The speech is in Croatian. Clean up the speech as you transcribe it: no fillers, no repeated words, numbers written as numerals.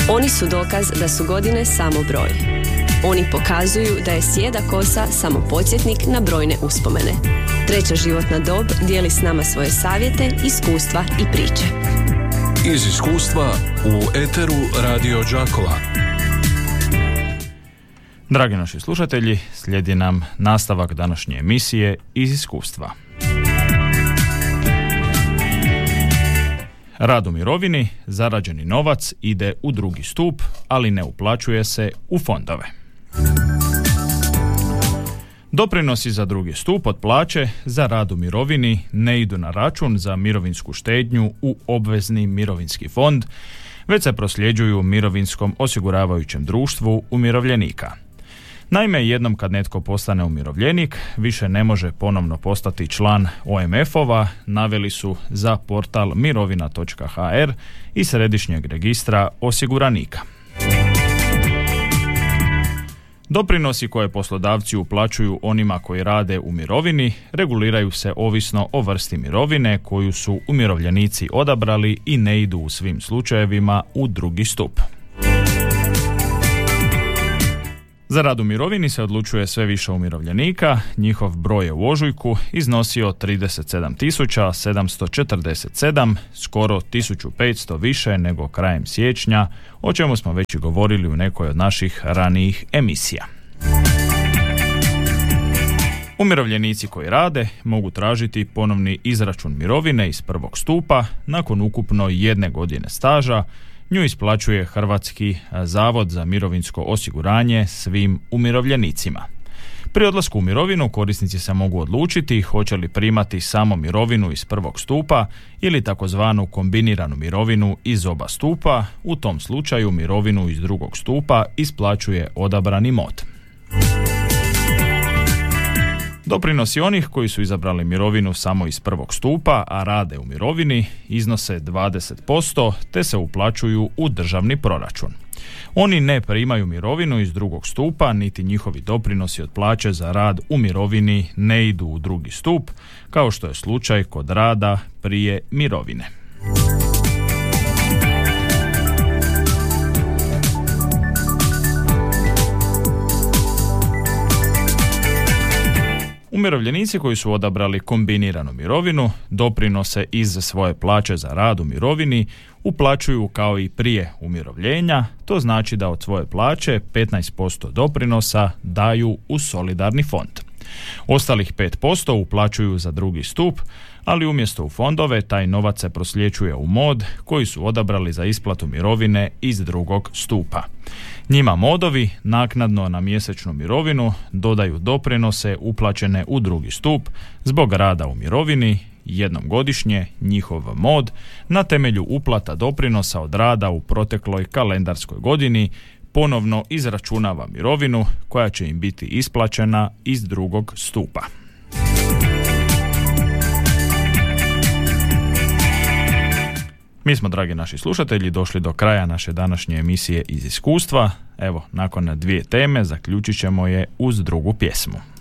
Oni su dokaz da su godine samo broj. Oni pokazuju da je sjeda kosa samo podsjetnik na brojne uspomene. Treća životna dob dijeli s nama svoje savjete, iskustva i priče. Iz iskustva u eteru Radio Đakova. Dragi naši slušatelji, slijedi nam nastavak današnje emisije Iz iskustva. Rad u mirovini, zarađeni novac ide u drugi stup, ali ne uplaćuje se u fondove. Doprinosi za drugi stup od plaće za rad u mirovini ne idu na račun za mirovinsku štednju u obvezni mirovinski fond, već se prosljeđuju mirovinskom osiguravajućem društvu umirovljenika. Naime, jednom kad netko postane umirovljenik, više ne može ponovno postati član OMF-ova, naveli su za portal mirovina.hr i Središnjeg registra osiguranika. Doprinosi koje poslodavci uplaćuju onima koji rade u mirovini reguliraju se ovisno o vrsti mirovine koju su umirovljenici odabrali i ne idu u svim slučajevima u drugi stup. Za rad u mirovini se odlučuje sve više umirovljenika, njihov broj je u ožujku iznosio 37.747, skoro 1500 više nego krajem siječnja, o čemu smo već i govorili u nekoj od naših ranijih emisija. Umirovljenici koji rade mogu tražiti ponovni izračun mirovine iz prvog stupa nakon ukupno 1 godine staža. Nju isplaćuje Hrvatski zavod za mirovinsko osiguranje svim umirovljenicima. Pri odlasku u mirovinu korisnici se mogu odlučiti hoće li primati samo mirovinu iz prvog stupa ili takozvanu kombiniranu mirovinu iz oba stupa. U tom slučaju mirovinu iz drugog stupa isplaćuje odabrani mod. Doprinosi onih koji su izabrali mirovinu samo iz prvog stupa, a rade u mirovini, iznose 20% te se uplaćuju u državni proračun. Oni ne primaju mirovinu iz drugog stupa, niti njihovi doprinosi od plaće za rad u mirovini ne idu u drugi stup, kao što je slučaj kod rada prije mirovine. Umirovljenici koji su odabrali kombiniranu mirovinu doprinose iz svoje plaće za rad u mirovini uplaćuju kao i prije umirovljenja, to znači da od svoje plaće 15% doprinosa daju u solidarni fond. Ostalih 5% uplaćuju za drugi stup, ali umjesto u fondove taj novac se prosljeđuje u mod koji su odabrali za isplatu mirovine iz drugog stupa. Njima modovi naknadno na mjesečnu mirovinu dodaju doprinose uplaćene u drugi stup zbog rada u mirovini, jednom godišnje njihov mod na temelju uplata doprinosa od rada u protekloj kalendarskoj godini ponovno izračunava mirovinu koja će im biti isplaćena iz drugog stupa. Mi smo, dragi naši slušatelji, došli do kraja naše današnje emisije Iz iskustva. Evo, nakon 2 teme zaključit ćemo je uz drugu pjesmu.